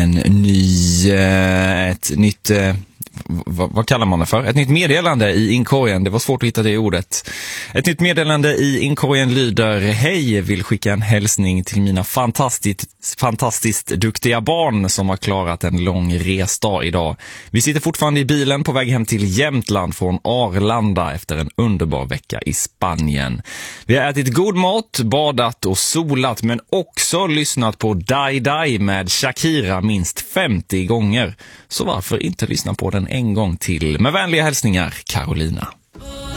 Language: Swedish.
ett nytt... Vad kallar man det för? Ett nytt meddelande i inkorgen. Det var svårt att hitta det ordet. Ett nytt meddelande i inkorgen lyder: hej, vill skicka en hälsning till mina fantastiskt duktiga barn som har klarat en lång resdag idag. Vi sitter fortfarande i bilen på väg hem till Jämtland från Arlanda efter en underbar vecka i Spanien. Vi har ätit god mat, badat och solat, men också lyssnat på Die Die med Shakira minst 50 gånger. Så varför inte lyssna på den en gång till? Med vänliga hälsningar, Carolina.